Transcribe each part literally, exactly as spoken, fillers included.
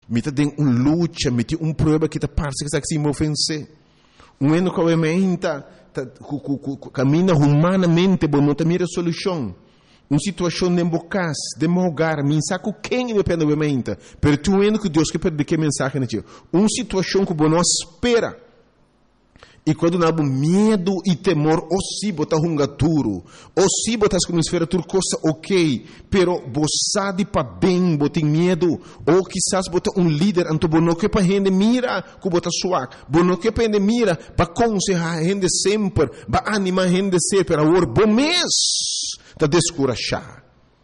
Me tem uma luta, me tem uma prova que está parece que está se ofencer. Um ano que obviamente caminha humanamente, bom, não tem mira solução. Uma situação de embocas, de mogar, me saco quem me pede obviamente. Pero tu ano que Deus que pede que mensagem né? Uma situação que não espera. E quando nós temos medo e temor, ou se botar um gaturo, ou se botar as coisas tudo coisa ok, pero você de para bem, botar medo, ou quizás botar um líder, então não que para gente mira, que botar suave, não que para gente mira, para aconselhar a gente sempre, para animar a gente sempre, para o bom mês, para descurajar.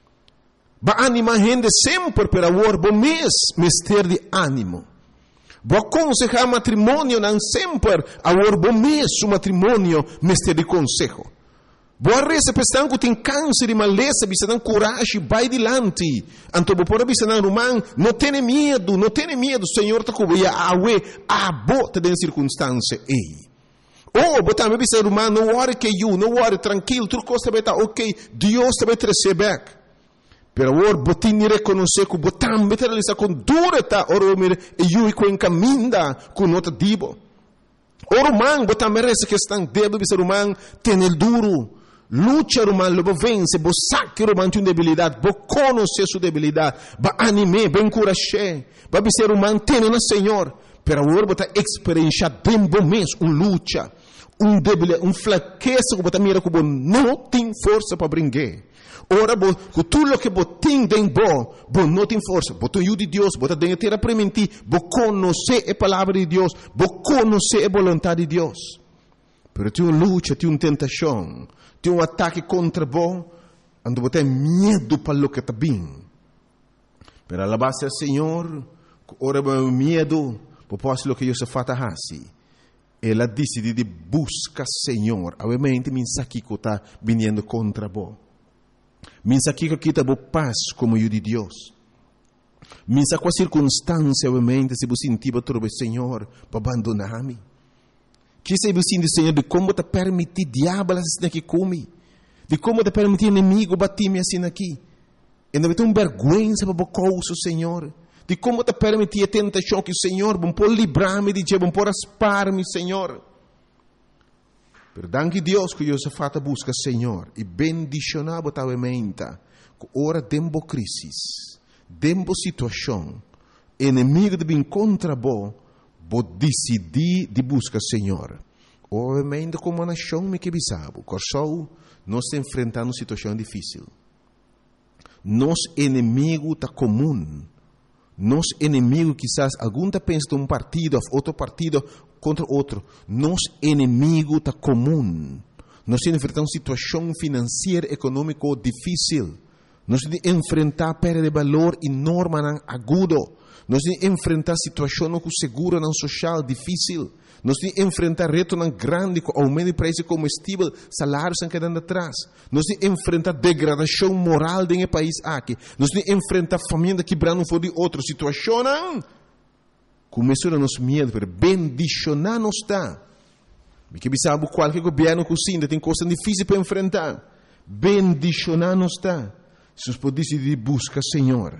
Para animar a gente sempre, para o bom mês, mestre de ânimo. Vou aconselhar matrimônio não sempre a hora bom mês o matrimônio mestre de conselho. Vou reza pensando que tem câncer e maleza, bisa não coragem, vai adiante. Então vou por bisa não romano, não tenha medo, não tenha medo, Senhor tá com ia awe a bota de circunstância ei. Oh, botar me bisa romano, não worry que you, não worry tranquilo, tudo coisa vai estar ok, Deus te vai trazer back. Pero ora botini reconhecer que botam meter ali com dura tá ora mir e eu com encaminda com nota dibo. Ora man botam merece que estão debo ser humano tem el duro. Lucha humano lo vence, bo saque humano tem debilidade, bo conhecer sua debilidade, ba anime, ba encorajar, ba ser humano tem na Senhor. Pero ora botar experiência bem bom mês, um lucha, um debilidade, um fraqueza que botar mira que bo não tem força para brincar. Ora, com tudo o que você tem dentro, você não tem força. Você tem o de Deus, você tem que aprender, você conhece a palavra de Deus, você conhece a vontade de Deus. Mas tem uma luta, tem uma tentação, tem um ataque contra você, onde você tem medo para o que está bem. Mas a base do Senhor, ora, o medo, você pode o que Deus faz assim. Ela decide de buscar o Senhor. Obviamente, me aqui que está vindo contra você. Minsa aqui que kita bo paz como eu de Deus. Minsa com a circunstância, obviamente, se você sentir para o Senhor, para abandonar-me. Que se você sentir, Senhor, de como te permitir diabo assim aqui comigo. De como te permitir inimigo bater-me assim aqui. E não vai ter uma vergonha para o Senhor. De como te permitir a tentação que o Senhor, bom por livrar-me de Deus, bom por aspar-me, Senhor. Pero danke Deus que eu se fata busca Senhor e bendicionar botavamente que ora dembo crisis, dembo situação, inimigo de bem contra bo, bo decidir de busca Senhor. Obviamente como uma nação me que bisabo, corsou nós enfrentando situação difícil. Nos inimigo tá comum. Nos inimigo quizás algum tá pensa de um partido, outro partido contra outro. Nos inimigo está comum. Nós enfrentamos uma situação financeira, econômica difícil. Nós temos que enfrentar perda de valor enorme, agudo. Nós temos que enfrentar situação com seguro social difícil. Nós temos que enfrentar reto grande com aumento de preço de combustível, salários estão quedando atrás. Nós temos que enfrentar degradação moral do país aqui. Nós temos que enfrentar família quebrando um de outra situação. Começou a nos medo, pero bendicionar nos está. Porque sabe qualquer governo cozinha tem coisas difíceis para enfrentar. Bendicionar nos está. Se os podem decidir busca Senhor.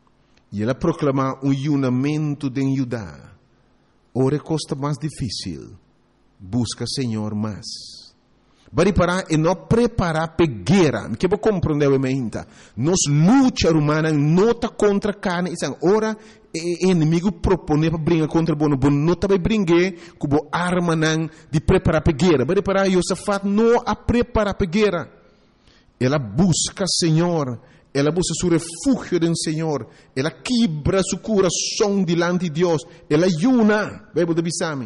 E ela proclamar um unamento de ajudar. Ora costa mais difícil. Busca Senhor mais. Vai parar e não preparar para guerra. Que vou compreender obviamente. Nos luta humana não está contra carne e sangue. Ora o inimigo propõe para brincar contra bono, bono não está para brincar com boa arma não de preparar para guerra. Vai parar e o safado não a preparar para guerra. Ela busca Senhor. Ela busca seu refúgio no Senhor. Ela quebra seu coração diante de Deus. Ela ayuna. Bebo de bisame.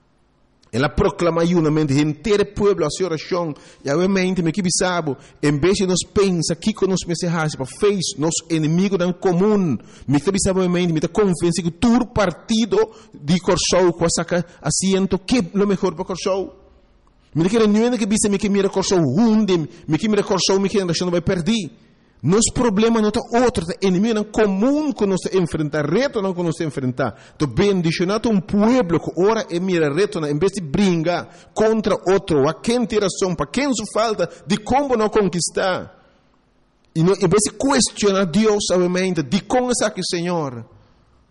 Ela proclama ayunamente inteiro povo a sua oração. E obviamente, me que bisabo, em vez de nós pensar que com nós mensagens para fez nosso inimigo não comum, me que bisabo obviamente, me que confiança que todo partido de Corsou com saca assento que é o melhor para Corsou. Me que não que bisa me que mira Corsou hunde, me que mira Corsou me que a nação vai perder. Nosso problema não é outro, é inimigo não comum que nós enfrentar, reto não que nós enfrentar. Então, bendicionado um povo que ora e mira reto, em vez de brincar contra outro, a quem tem razão, para quem só falta, de como não conquistar. E não, em vez de questionar Deus, obviamente, de como está aqui, Senhor.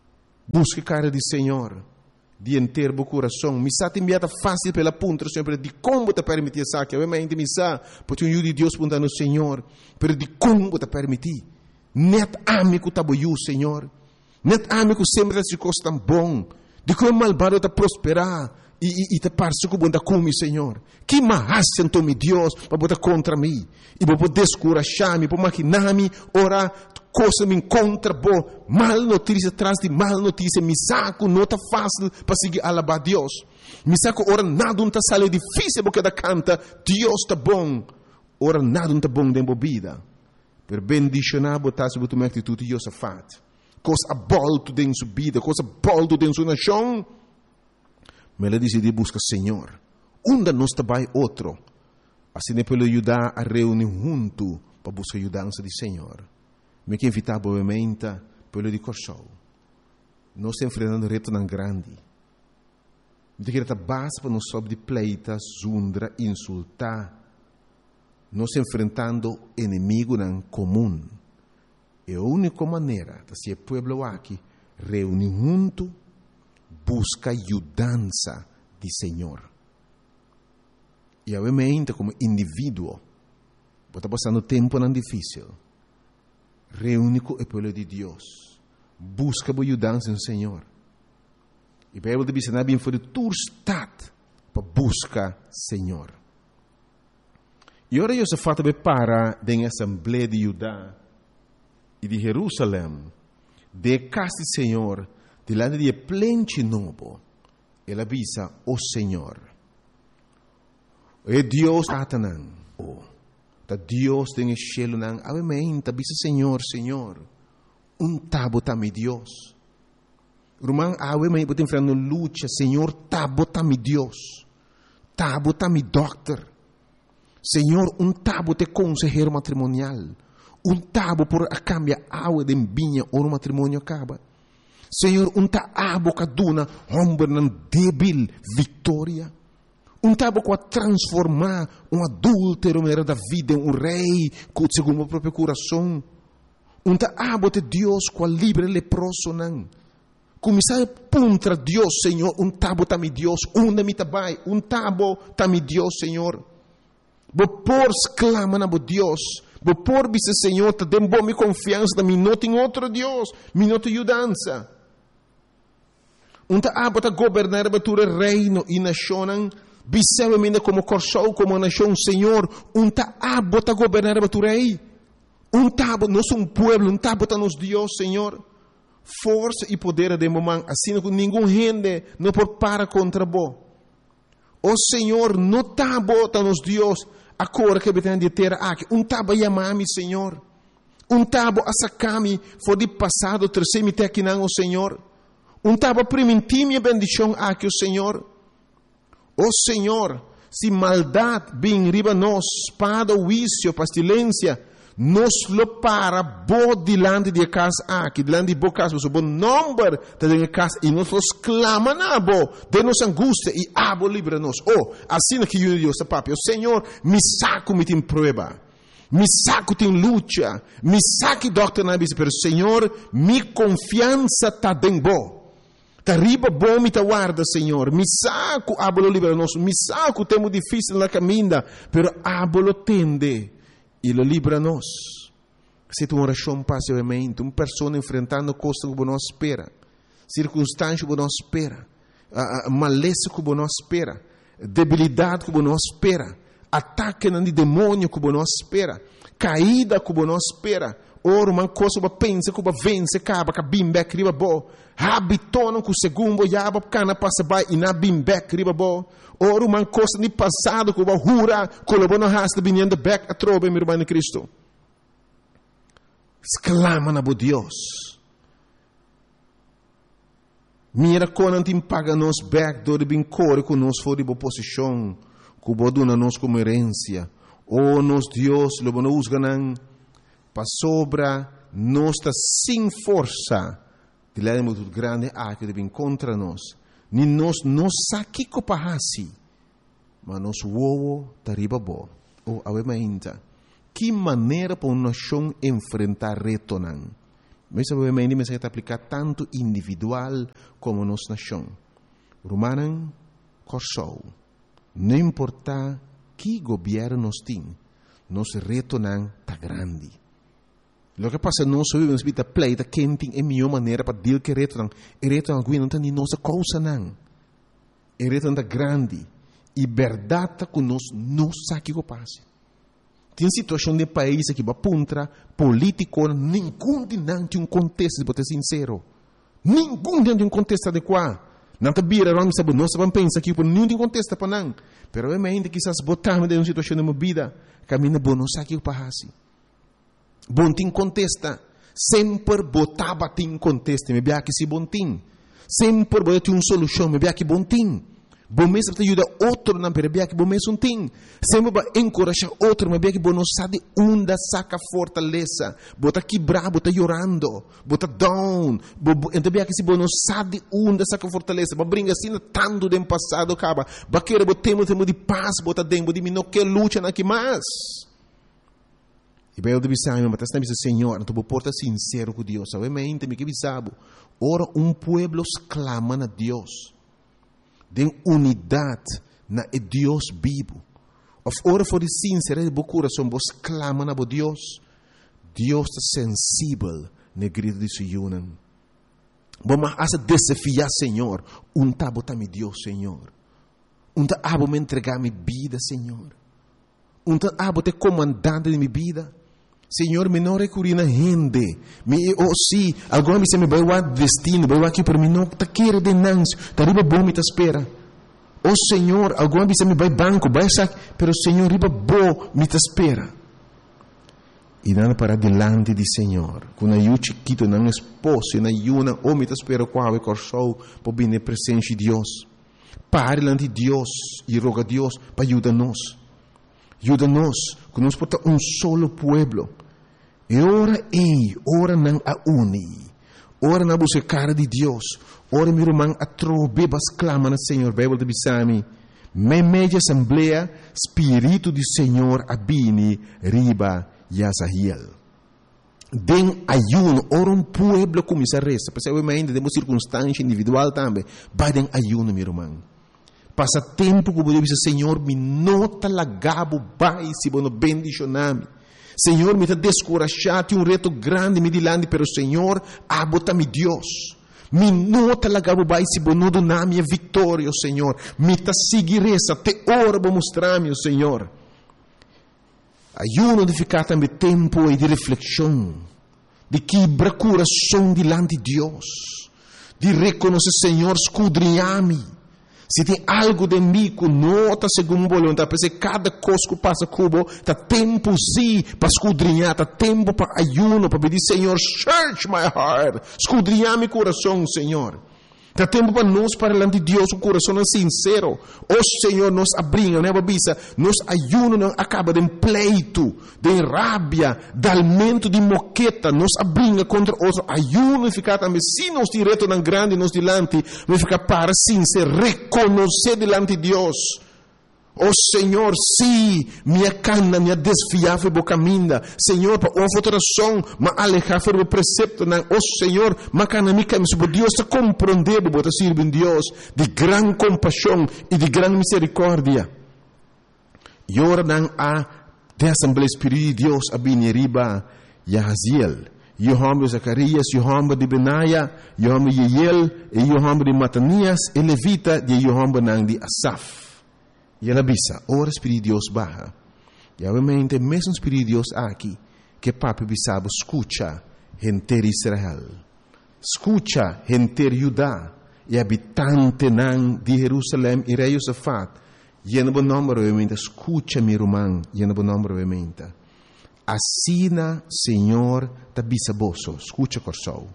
Busca a cara do Senhor. De inteiro o coração. Me sa te enviata fácil pela punta, Senhor, de como te permitir essa que obviamente me sa, porque o de Deus punta no Senhor, pero de como te permitir. Net amigo taboiu, Senhor. Net amigo sempre se costa bom. De como malvado te prosperar e, e, e te parece que bunda come, Senhor. Que mais sentou me Deus para botar contra mim e para descurajar-me, para maquinar-me, ora coisa me encontra boa, mal notícia atrás de mal notícia, me saco, não está fácil para seguir alabar Deus. Me saco, ora nada não está sale difícil porque da canta, Deus está bom. Ora nada não está bom dentro da vida. Per bendicionar botar sobre tua atitude Deus a fat. Coisa abolto dentro sua vida, coisa abolto dentro sua nação. Mas ela decide buscar Senhor. Onde nós trabalha outro. Assim é para ajudar a reunir junto para buscar a ajudança do Senhor. Me que invitar brevemente pelo de corso. Nós estamos enfrentando reto tão grande. De que a base para nós sobre de pleita, zundra, insultar. Nós estamos enfrentando inimigo em comum. E a única maneira de ser pueblo aqui reunir junto, busca ajudança do Senhor. E obviamente como indivíduo, está passando tempo não difícil. Reúne com o povo de Deus. Busca a ajudança no Senhor. E a Bíblia diz que não é for tu estado para buscar Senhor. E agora eu se fato para da Assembleia de Judá e de Jerusalém, de casa do Senhor, de lá de plente novo, ela avisa o Senhor. E Deus atanan. Oh. Ta Deus tem o cielo nang amen tabisa Senhor Senhor um tabo tami Deus rumang awe mai botem frano lucha Senhor tabo tami Deus tabo tami doctor Senhor um tabo te consejero matrimonial um tabo por a cambia awe de binha ou matrimônio acaba Senhor um ta abo kaduna hombre nan débil vitória um tabo para transformar um adúltero da vida em um rei segundo o próprio coração. Um tabo de Deus com a livre leproso não. Começar a puntra Deus, Senhor. Um tabo tami Deus. Um me tabai. Um tabo tami Deus, Senhor. Bopor exclama na bo Deus. Bopor bise Senhor. Te dem bom mi confiança. Da mi nota em outro Deus. Mi nota ajudança. Um tabo ta governar batura reino e nação. Bisewamente como corso, como nação, Senhor, um tabo está governar a tu rei. Um tabo, nós somos um pueblo, um tabo está nos Deus, Senhor. Força e poder de momento, assim que nenhum gente não pode parar contra bo. O Senhor, no tabo está nos Deus, a cor que tem de ter aqui. Um tabo chamar-me, Senhor. Um tabo a sacar-me, foi de passado, terceiro me ter aqui não, o Senhor. Um tabo permitir minha bendição aqui, o Senhor. Oh Senhor, se maldade vem riba nós, espada, vício, pestilência, nos lo para bo dilante de casa aqui, dilante de bo casa, o bom número de casa, e nós los clama na bo, de nos angústia, e abo livra-nos. Oh, assim que eu Deus, papi, o Senhor, me saco me tem prova, me saco tem luta, me saque doctor na bisa, pero Senhor, mi confiança tá bem bo. Tariba bom me guarda, Senhor. Me saco, abolo livra-nos. Me saco, temo difícil na caminha, pero abolo tende e lo livra-nos. Se tu oração passivamente, uma pessoa enfrentando coisas que não espera, circunstâncias que não espera, uh, maleza que não espera, debilidade que não espera, ataque de demônio que não espera, caída que não espera, ora uma coisa que pensa que vence, acaba, que bimbek riba bo, habitono que segundo yaba cana passa by e na bimbek riba bo, ora uma coisa de passado que hura, que o bono hasta vinhando back a trobe, meu irmão em Cristo. Exclama na bo Deus. Mira quando te paga nos back do de bem core com nos for de boa posição, que boduna nos como herência, oh nos Deus, lo bono usganan para sobra nós está sem força de lá muito grande a que deve contra nós nem nós não saque copahasi mas nós uovo tariba bo ou awemainta que maneira para uma nação enfrentar reto nan Mas obviamente me se aplicar tanto individual como nos nação. Romanan corsou. Não importa que governo nos tem, nos reto não tá grande. O que passa nós vivemos vida pleita quem tem a melhor maneira para dizer que reto não, e reto não não tem nossa causa não. E reto não tá grande. E verdade que nós não sabe o que passa. Tem situação de país que va puntra político, nenhum de não tem um contexto, para ser sincero. Nenhum de tem um contexto adequado. Não te bira, não sabe, nós vamos pensar que por nenhum tem contexto para não. Pero é ainda que essas botamos de uma situação de uma vida, caminha bom, não sabe o que passa. Bom tem contesta, sempre botava tem contexto, me bia que se bom tem. Sempre botava tem uma solução, me bia que bom tem. Bom mesmo te ajuda outro não percebe que bom mesmo tem. Sempre vai encorajar outro, mas bem que bom não sabe onde saca fortaleza. Bota quebrar, bota chorando, bota down. Então bem que se bom não sabe onde saca fortaleza, mas brinca assim tanto do passado acaba. Baqueira botemos tempo de paz, bota dentro de mim não quer luta na que mais. E bem eu deve saber, mas está dizendo Senhor, tu porta sincero com Deus. Sabe, mas entende que bisabo. Ora um pueblo clama a Deus. Den unidade na Deus vivo. Of ora for de sincero de coração, vos clama na Deus. Deus está sensível na grito de Sion. Vamos a desafiar, Senhor. Um tabo tá me Deus, Senhor. Um tabo me entregar minha vida, Senhor. Um tabo te comandante de minha vida. Senhor, me não recorri na gente. Me, oh, sim, agora me se me vai o destino, vai aqui por mim, não tá queira de nãos, tá riba bom me te espera. Oh, Senhor, agora me se me vai banco, vai sac, pero Senhor, riba bom me te espera. E nada para delante de Senhor, com a eu chiquito, não esposo, na yuna, oh, me te espera qual é corso, por vir na presença de Deus. Pare diante de Deus e roga a Deus para ajudar-nos. Ajuda-nos, que nós porta um solo pueblo. E ora ei, ora não a uni. Ora na busca cara de Deus. Ora meu irmão a trobe bas clama na Senhor. Bíblia de Bisami. Me media assembleia, Espírito do Senhor abini, riba e azahiel. Den ayuno, ora um pueblo começa a resta. Porque eu ainda temos circunstância individual também. Vai den ayuno, meu irmão. Passa tempo que eu digo, Senhor, me nota lagabo, vai, se você bendicionar-me. Senhor, me está descorajado, um reto grande me dilante, pero Senhor, abota-me Deus. Me nota lagabo, vai, se você não donar minha vitória, Senhor. Me está seguir essa, te ora para mostrar-me, Senhor. Ayuno de ficar também tempo e de reflexão, de quebrar coração dilante de Deus, de reconhecer, Senhor, escudrinhar-me. Se tem algo de mim que não está segundo a vontade, porque cada coisa que passa cubo, está tempo sim para escudrinhar, está tempo para ayuno, para pedir, Senhor, search my heart, escudrinhar meu coração, Senhor. Está tempo para nós, para diante de Deus, o coração é sincero. O Senhor nos abrinha, né, babisa? Nos ayuno não acaba de pleito, de rábia, de alimento de moqueta, nos abrinha contra outro. Ayuno e ficar também, se nós direto na grande, nos dilante, vai ficar para sim, se reconhecer dilante de Deus. Oh Senhor, sim, minha cana, minha desfiável boca minda. Senhor, para uma alteração, mas alejar o precepto, não. Oh Senhor, mas cana mica, mas por Deus te compreender, para servir Deus de gran compaixão e de gran misericórdia. E ora não há de Assembleia Espírito de Deus a bineriba Yahaziel. Yohamba de Zacarias, Yohamba de Benaia, Yohamba de Yeiel, e Yohamba de Matanias, e Levita de Yohamba não de Asaf. E ela bisa, ora Espírito de Deus barra. E obviamente, mesmo Espírito de Deus aqui, que papi bisabo, escucha, gente de Israel. Escucha, gente de Judá, e habitante nan de Jerusalém e rei Josafat. E no bom nome, obviamente, escucha, meu irmão, e no bom nome, obviamente. Assina, Senhor, ta bisaboso, escucha, corsou.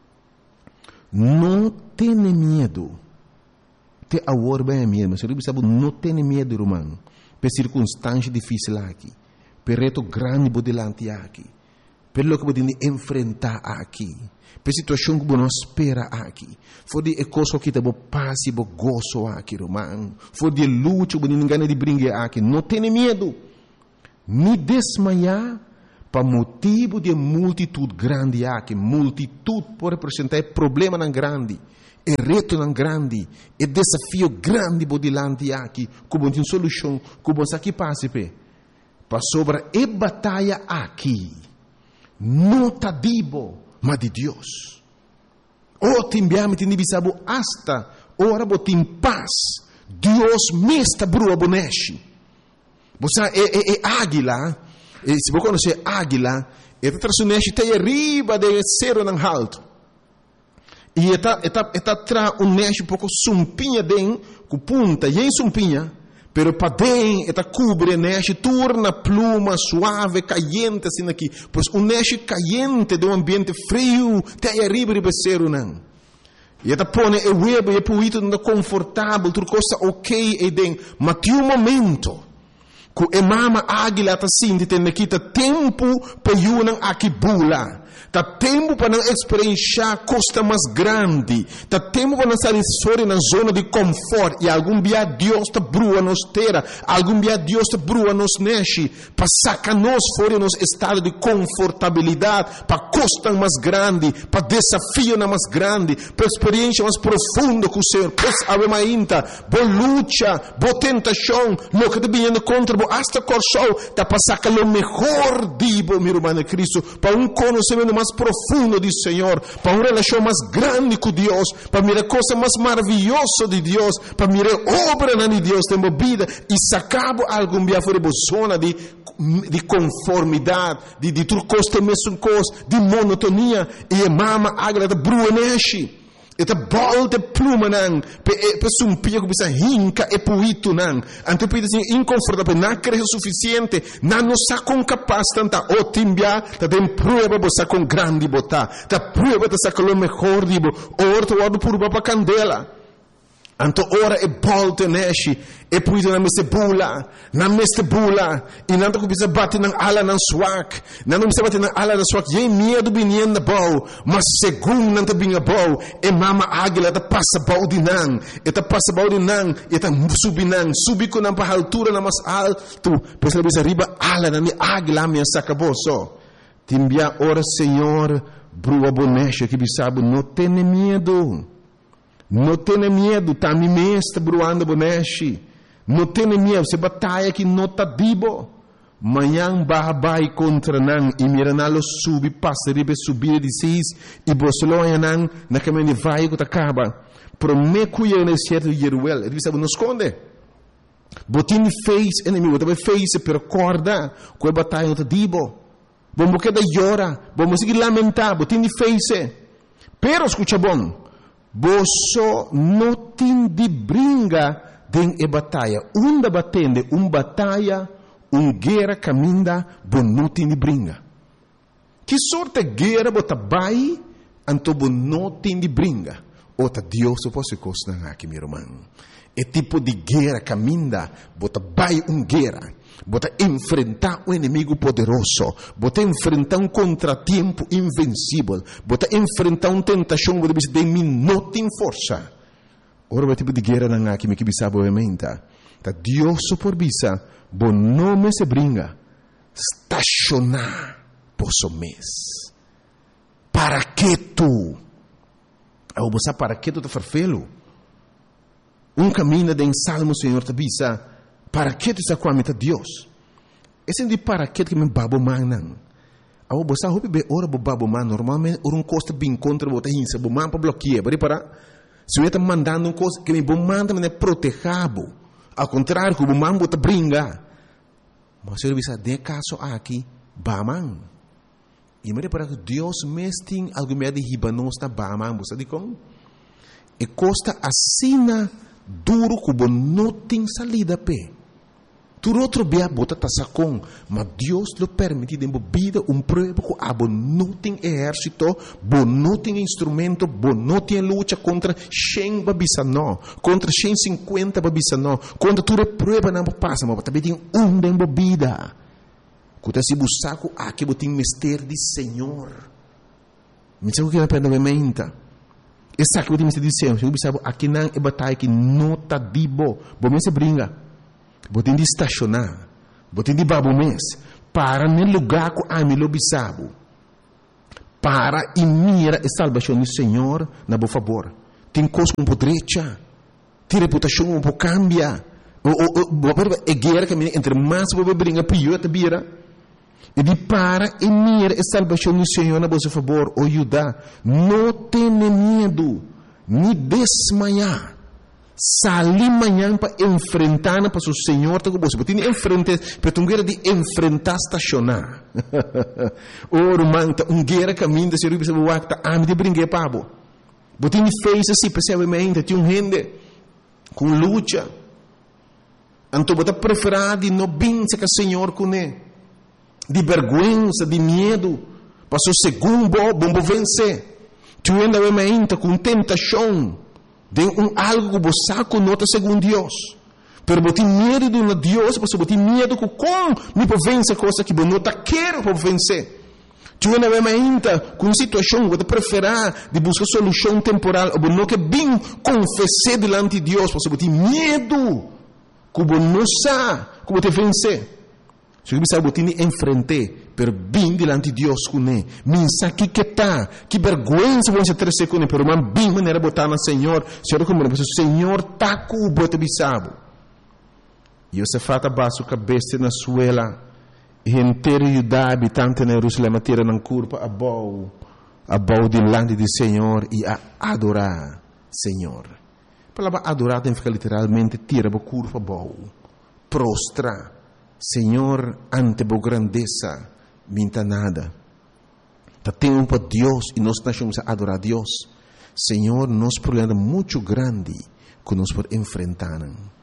Não tenha medo. Te agora bem mesmo, mas eu sabe não tem medo, irmão, por circunstância difícil aqui, por reto grande por delante aqui, pelo que podemos enfrentar aqui, por situação que não espera aqui, for de coisa que te bo paz e bo gozo aqui, irmão, for de luta que ninguém de brincar aqui, não tem medo, me desmaiar, para motivo de multitud grande aqui, multitud pode representar problema não grande, é reto não grande, é desafio grande por delante aqui, como tem solução, como aqui passa pe, para sobre a batalha aqui, não tá dibo, mas de Deus. O timbiame tem divisado hasta ora botim paz, Deus me está brua boneshi. Você é, é, é águila, e se você conhece águila, ela traz um neste até arriba de cero não alto. E ela ela ela traz um neste um pouco sumpinha den, com punta, e em sumpinha, pero para den ela cobre neste, torna pluma suave, caliente assim aqui, pois um neste caliente de um ambiente frio, até arriba de cero não. E ela põe o web e o puito não confortável, tudo coisa ok e den, mas tem um momento que a mama águila está assim, tem aqui tempo para eu não aqui bula. Tá tempo para não experienciar costa mais grande. Tá tempo para não sair fora na zona de conforto. E algum dia Deus está brua nos terra. Algum dia Deus está brua nos neche. Para sacar nós fora nos estado de confortabilidade. Para costa mais grande. Para desafio mais grande. Para experiência mais profunda com o Senhor. Pois ave mainta. Boa luta. Boa tentação. Lo que está vindo contra. Boa hasta corso. Tá para sacar o melhor dibo, meu irmão Cristo. Para um conhecimento mais profundo do Senhor, para uma relação mais grande com Deus, para mirar coisa mais maravilhosa de Deus, para mirar obra de Deus tem vida e sacar algum dia fora de zona de de conformidade, de de tudo coisa mesmo coisa, de monotonia e a mama agra da bruaneshi. Eta volta pluma nang, pe pe sumpia que bisa hinca e puito nang. Anto pide assim inconfortável, não creio suficiente, não nos sacam capaz tanta o timbia, tá tem prova você com grande botar, tá prova tá sacar o melhor dibo, orto ordo por baba candela. Anto ora e volta neshi, e puito na meste bula, na meste bula, e não que bisa bate nang ala nang swak, não bisa bate nang ala nang swak, e medo binien na bau, mas segundo não tá binha bau, e mama águila tá passa bau de nang, e tá passa bau de nang, e tá subi nang, subi com nang para altura na mais alto, pois ela bisa riba ala na mi águila minha sacaboso. Timbia ora Senhor, brua bonecha que bisabo não tem medo. Não tenha medo, tá me mesta bruando bonechi. Não tenha medo, se batalha que não tá dibo. Manhã babai contra nan e miranalo subi passa ribe subir de seis e bosloia nan na caminho vai que acaba. Prometo eu nesse certo Jeruel, ele sabe nos esconde. Botin fez inimigo, também fez per corda, com a batalha não tá dibo. Bom porque da llora, bom seguir lamentar, botin fez. Pero escucha bom. Boso não tem de brinca den e batalha. Uma batende, um batalha, um guerra caminha, bom não tem de brinca. Que sorte guerra bota bai, anto bom não tem de brinca. Ota Deus se fosse coisa aqui, meu irmão. É tipo de guerra caminha, bota bai um guerra. Bota enfrentar um inimigo poderoso, bota enfrentar um contratempo invencível, bota enfrentar uma tentação que você tem não tem força. Ora, o tipo de guerra não há que me que bisa obviamente. Tá Deus por bisa, bom nome se brinca, estacionar posso mês. Para que tu? Ao você para que tu te farfelo? Um caminho de salmo Senhor te bisa. Para que tu está com a meta Deus? Esse é de para que que me babo manan. Ao você hope be ora bo babo man normalmente um costa bem contra bota hinsa bo man para bloquear, bari para se eu está mandando um coisa que me bo manda me protegabo. Ao contrário, que bo man bota brinca. Mas eu bisa de caso aqui baman. E me para que Deus mesting algo me de hibanos na baman, você diz e costa assina duro que bo não tem salida pe. Tu outro bia bota tasacon, mas Deus lo permite de vida um prova que abo não tem exército, bo não tem instrumento, bo não tem luta contra cem babisa não, contra cento e cinquenta babisa não, contra tu prova não passa, mas também tem um de vida. Quando se busca aqui bo tem mistério de Senhor. Me diz o que na pena me menta. Essa que eu tenho de Senhor, eu sabe aqui não é batalha que não tá dibo, bo me se brinca. Botem de estacionar, botem de babo mês, para no lugar que a mim lo bisabo, para e mira a salvação do Senhor na boa favor. Tem coisa um pouco direita, tem reputação um pouco cambia, o o é guerra que entre mais você brinca pior te vira. E de para e mira a salvação do Senhor na boa favor, o Judá, não tenha medo, nem desmaiar. Salir amanhã para enfrentar para o Senhor, tá com você. Tem enfrentar, para tu guerra de enfrentar estacionar. Oro manta, um guerra caminho de ser o bispo wakta, a me de brincar pabo. Botin fez assim, percebe tem um gente com luta. Anto bota preferado não bença que o Senhor com ele. De vergonha, de medo, passou segundo bom vencer. Tu ainda ainda com tentação de um algo que você conota segundo Deus. Pero você tem medo de um Deus, você tem medo que como me pode vencer coisa que você não quer para vencer. Tu ainda ainda com situação que você prefere de buscar solução temporal, ou não que bem confessar diante de Deus, você tem medo que você não sabe que você vencer. Se você sabe que enfrentar, per bem diante de Deus com ele. Minsa que que tá, que vergonha você ter com ele, pero man bem maneira botar no Senhor, Senhor como o Senhor tá com o bote bisabo. E você fata baixo cabeça na suela, e inteiro Judá habitante na Jerusalém tira na curva a bau, a bau diante do Senhor e a adorar Senhor. A palavra adorar tem que ficar literalmente tira a curva a bau, prostra. Senhor, ante a grandeza, minta nada. Tá tempo para Deus e nós estamos a adorar a Deus. Senhor, nosso problema é muito grande que nós podemos enfrentar.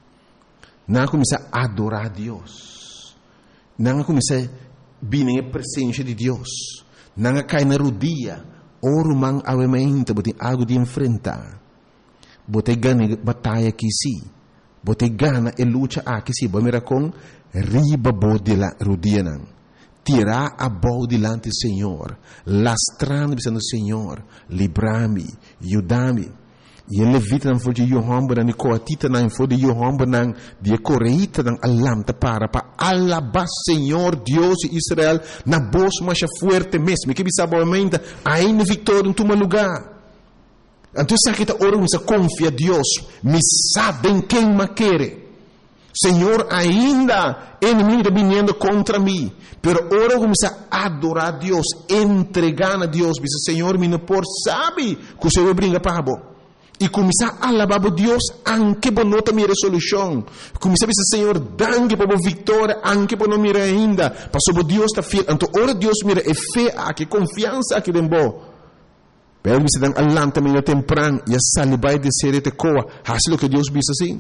Não começar a adorar a Deus. Não começar a vir na presença de Deus. Não cair na rodilha. Oro man avementa, botem algo de enfrentar. Botem ganha batalha aqui sim. Botem gana e luta aqui sim. Botem com riba bo de la rodilha. Tirar a bola delante do Senhor, lastrando o Senhor, livrar-me, ajudar-me. E ele levita não foi de Johan, não coatita não foi de Johan, não de correita não alamta para para alabar Senhor Deus de Israel na voz mais forte mesmo. Que bisa boamente ainda vitória em todo lugar. Então se aqui tá orando, se confia Deus, me sabem quem me quer. Senhor, ainda inimigo está vindo contra mim, pero ora começa a adorar a Deus, entregar a Deus, diz Senhor, me não por sabe que o Senhor brinca para bo. E começar a alabar a Deus, anche por não ter minha resolução. Começar a dizer, Senhor, danke por a vitória, anche por não mirar ainda, passou por Deus está fiel. Então, ora Deus mira é fé, aqui confiança aqui dentro bo. Pero me se dan alanta me temprano e a salibai de ser te coa, assim que Deus diz assim.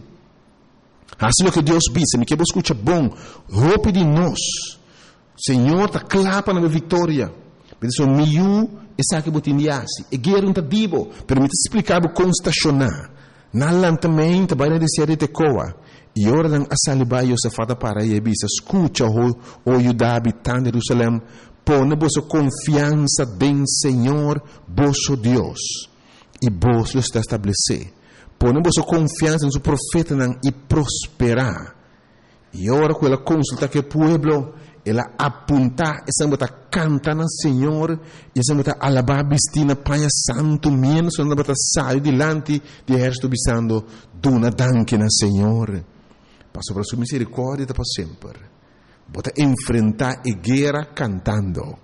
Assim que Deus diz, me que você escuta bom, roupa de nós. Senhor, está clapa na vitória. Mas o meu, essa que você indiasse, e guerra não está divo, permite explicar o como estacionar. Na lantamento, vai na descer de coa. E ora dan a salibai o safada para e bisa, escuta o o Judá habitante de Jerusalém, põe vossa confiança em Senhor, vosso Deus, e vos lo está estabelecer. Põe vossa confiança no profeta e prosperar. E ora com ela consulta que o povo, ela apunta, essa bota canta no Senhor, e essa bota alabar bistina Pai Santo, menos essa bota sai delante de exército bisando, dona danke no Senhor. Passou para sua misericórdia para sempre. Bota enfrentar a guerra cantando.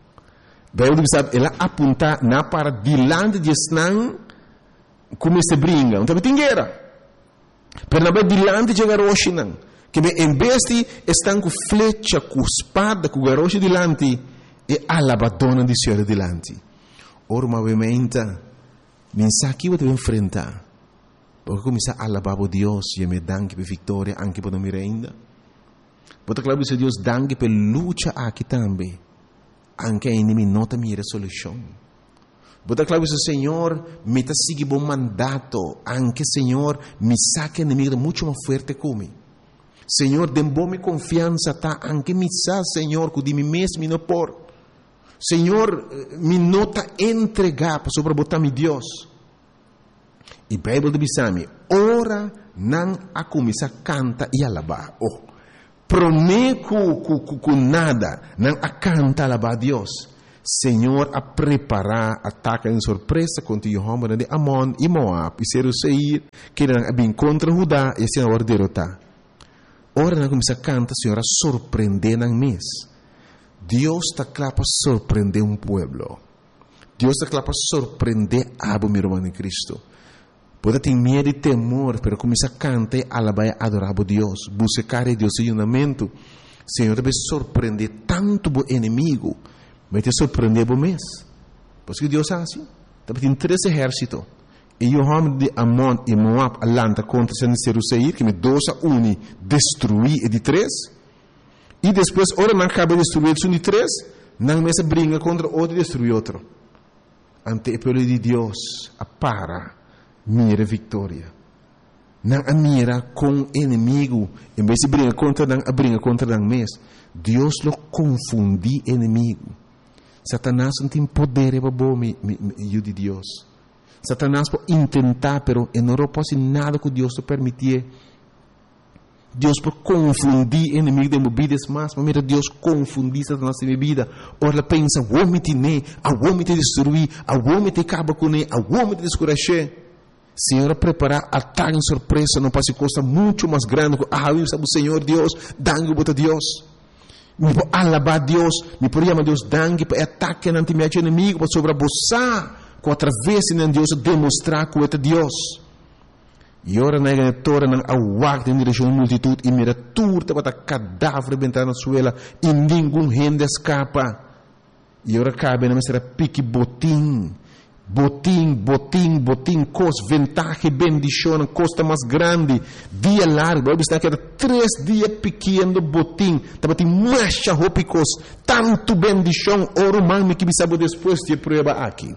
Ela apunta na para delante de Esnan, como se brinca, então tem guerra. Pero na delante de garoche não, que em vez de estão com flecha, com espada, com garoche delante, e alabadona de Senhor delante. Ora, obviamente, mensagem que você vai enfrentar, porque começar a alabar a Deus e me danke por vitória, anche por não me ainda. Você claro que Deus danke por luta aqui também, anche a inimigo não tem minha solução. Bota claro que o Senhor me está seguindo um mandato, anche Senhor me saca inimigo muito mais forte como. Senhor, dê-me confiança, tá? Anche me sabe, Senhor, que de mim mesmo não por. Senhor, me nota entregar para sobre botar meu Deus. E a Bíblia diz-me, ora não a começar a cantar e alabar. Oh, prometo com nada, não acanta alabar Deus. Senhor, a preparar ataque em surpresa contra o homem de Amon e Moab e Seir, que eram bem contra Judá e assim agora derrotar. Ora, nós começamos a cantar, Senhor, a surpreender na mês. Deus está claro para surpreender um povo. Deus está claro para surpreender a meu irmão em Cristo. Pode ter medo e temor, mas começa a cantar e alabar e adorar a Deus. Buscar a Deus em unamento. Senhor, deve surpreender tanto o inimigo, mas te surpreender o mês. Porque Deus é assim. Deve ter três exércitos. E o homem de Amon e Moab alanta contra Seir, que me dois a um destruir e de três. E depois, ora não acaba de destruir um de três, não mesa briga contra outro e destrui outro. Ante o povo de Deus, a para, mira vitória. Não a mira com inimigo, em vez de briga contra não a briga contra não mês. Deus lo confundi inimigo. Satanás não tem poder para bom me de Deus. Satanás pode tentar, pero não pode nada que Deus te permitir. Deus pode confundir inimigo de minha vida, mas mira Deus confundir Satanás de minha vida. Ora ela pensa, o homem te ne, o homem te destruir, o homem te acaba com ele, o homem te descuracher. Senhor, preparar ataque em surpresa não pode costa muito mais grande. Ah, eu sabe o Senhor Deus, dangue bota Deus. Me pode alabar Deus, me pode chamar Deus dangue para ataque ante meu inimigo, para sobreabusar. Com através de Deus demonstrar que é Deus. E ora na igreja não aguarda em direção à multitud e mira turta para cadáver bentar na suela e nenhum gente escapa. E ora cabe na mesa pique botim, botim, botim, botim, cos ventaja e bendição, costa mais grande, dia largo. Está que era três dias pequeno botim, estava tem marcha ropicos, tanto bendição, ora humano que sabe depois de prova aqui.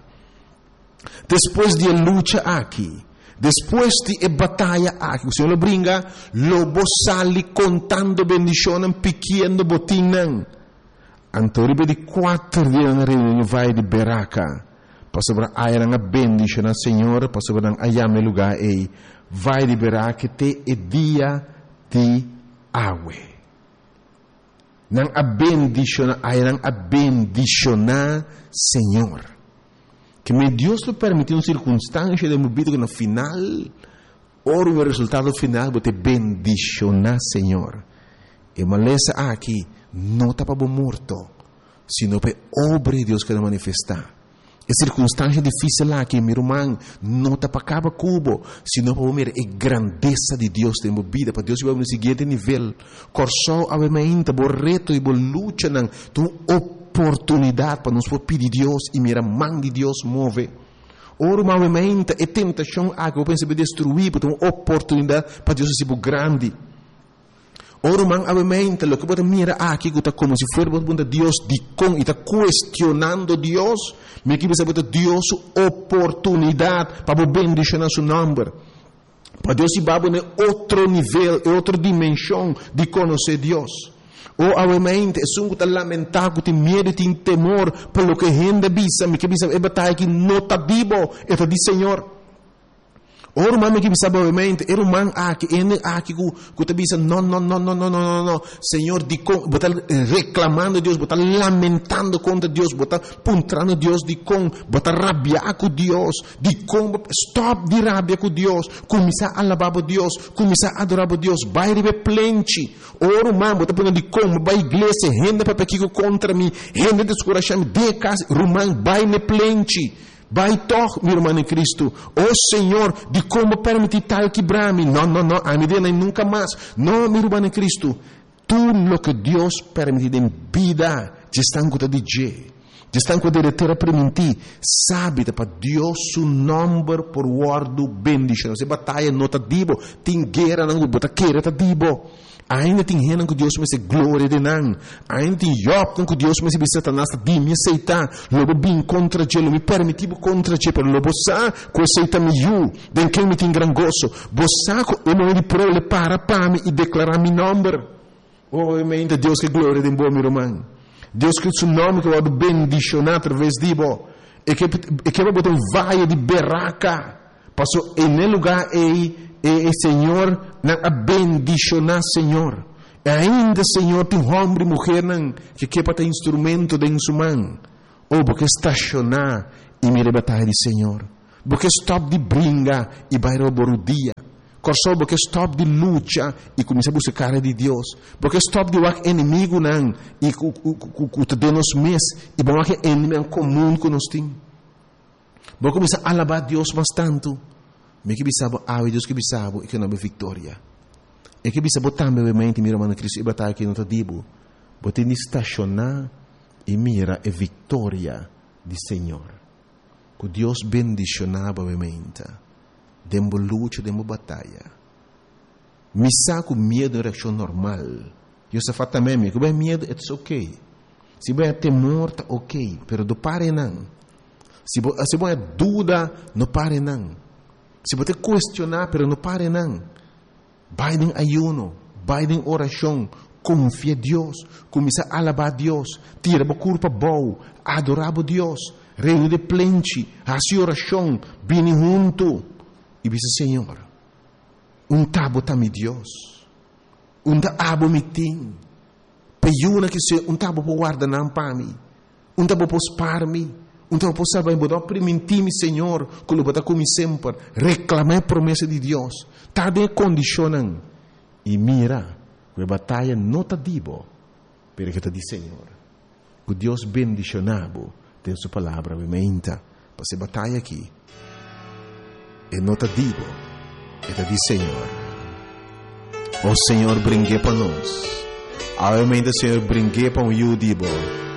Depois de luta aqui, depois de batalha aqui, o Senhor brinca, lobo sali contando bendição pequeno botim. Antoribe de quatro dias na reunião vai de Beraca, para sobre a era bendição ao Senhor, para sobre a ayame lugar e vai de Beraca te é dia de água. Não a bendição, a era a bendição Senhor. Que me Deus lhe permitiu uma circunstância de minha vida que no final, ora o resultado final, vou te bendicionar, Senhor. E maleza aqui, não está para morto, sino para obra de Deus que vai manifestar. E circunstância difícil aqui, meu irmão, não está para acabar cubo, sino para ver a grandeza de Deus na minha vida, para Deus vai no seguinte nível. Corsou a mente, o reto e a luta, tu oportunidade para nos pedir Deus e mira mão de Deus move. Ora, novamente, a tentação a que eu penso em destruir, porque uma oportunidade para Deus ser grande. Ora, novamente, o que eu mira aqui, que está como se fosse Deus de com e está questionando Deus, me que pensa Deus oportunidade para bendicionar seu nome. Para Deus ir para outro nível, outra dimensão de conhecer Deus. Ou, obviamente, é um que lamentável, tem medo, tem temor, pelo que a gente bisa, me que bisa, é batalha que não está vivo, é de Senhor. Ou, o mano que bisa, obviamente, é o mano aqui, é aqui que te bisa, não, não, não, não, não, não, não, Senhor, de com, botar reclamando Deus, botar lamentando contra Deus, botar puntrando Deus, de com, botar rabiar com Deus, de com, stop de rabia com Deus, começar a alabar Deus, começar a adorar Deus, vai receber plente. Ou, o mano, botar de com, vai igreja, renda para pequeno contra mim, renda descorachar-me, de casa, rumão, vai ne plente. Vai toch, meu irmão em Cristo. Oh Senhor, de como permitir tal quebrar-me? Não, não, não, a medida nem nunca mais. Não, meu irmão em Cristo. Tudo o que Deus permite em vida, já está com o D J. Já está com a diretora permitir. Sabe, para Deus, o nome por guardo bendição. Se batalha não está dibo, tem guerra não está queira está dibo. Ainda tem gente que Deus me se glória de não. Ainda tem Job que Deus me se Satanás de me aceitar. Logo bem contra ele, me permitiu contra ele, pero logo sa que aceita me eu, bem que me tem gran gozo. Bosa que eu me pro le para para me e declarar meu nome. Obviamente Deus que glória de bom meu irmão. Deus que seu nome que vai bendicionar através de bo. E que e que vai botar um vale de Beraca. Passou em lugar aí e o Senhor na bendicionar Senhor. E ainda, Senhor, tem homem e mulher que quer para ter instrumento de insumão. Ou porque estacionar e me rebatar de Senhor. Porque stop de brinca e vai roubar o dia. Corso porque stop de luta e começar a buscar de Deus. Porque stop de o inimigo não e o te deu nos mês e bom que inimigo comum que nós temos. Vou começar a alabar Deus bastante. Me que bisabo, ah, Deus que bisabo e que não é vitória. E que bisabo também mente mira mano Cristo e batalha que não te digo. Bote de estacionar e mira a vitória do Senhor. Que Deus bendicionava a mente. Dembo luta, dembo batalha. Me saco medo de reação normal. Eu só faço também, que bem medo, it's ok. Se bem temor, tá ok. Pero do pare não. Se bem dúvida, não pare não. Se você questionar, pero não pare não. Vai em ayuno, vai em oração, confia em Deus, começa a alabar a Deus, tira a culpa boa, adorar a Deus, reino de plente, a sua oração, vem junto. E diz, Senhor, um tabo tá me Deus, um tabo me tem, peiuna que se um tabo por guardar não para mim, um tabo por spar me, um tabo por salvar me, não permitir-me, Senhor, que eu vou como sempre, reclamar a promessa de Deus, tá de condicionam, e mira, a batalha não tá dibo, porque tá de Senhor, que Deus bendicionado, tem sua palavra, obviamente, para essa batalha aqui. E não te digo, e te diz Senhor, o Senhor brinque para nós, obviamente o Senhor brinque para o eu digo,